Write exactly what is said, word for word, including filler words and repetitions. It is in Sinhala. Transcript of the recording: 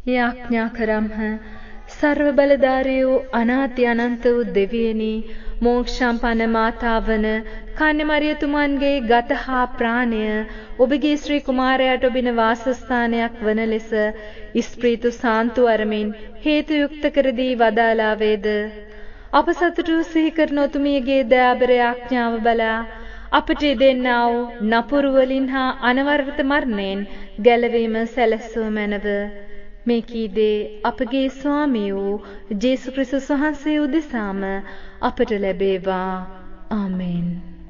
යාඥා කරම්හ. සර්ව බලධාරී වූ අනාති අනන්ත වූ දෙවියනි, මෝක්ෂම්පන්න මාතාවන කන්‍යමරියතුමන්ගේ ගත හා ප්‍රාණය ඔබගේ ශ්‍රී කුමාරයාට ඔබින වාසස්ථානයක් වන ලෙස ස්ප්‍රීතු සාන්තු අරමින් හේතු යුක්ත කර දී වදාලා වේද. අප සතුටු සිහි කරන ඔතුමියගේ දයාබර යාඥාව බලා අපට දෙන්නා වූ නපුරු වලින් හා අනවරත මරණයෙන් ගැලවීම සැලැස්සුව මැනව. මේ කීදේ අපගේ ස්වාමී වූ ජේසු ක්‍රිස්තුස් වහන්සේ උදෙසාම අපට ලැබේවා. ආමේන්.